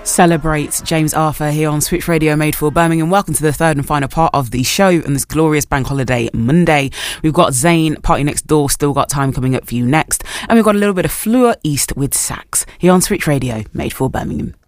Celebrates James Arthur here on Switch Radio Made for Birmingham. Welcome to the third and final part of the show on this glorious bank holiday Monday. We've got Zayn, Party Next Door, Still Got Time coming up for you next. And we've got a little bit of Fleur East with Sax here on Switch Radio Made for Birmingham.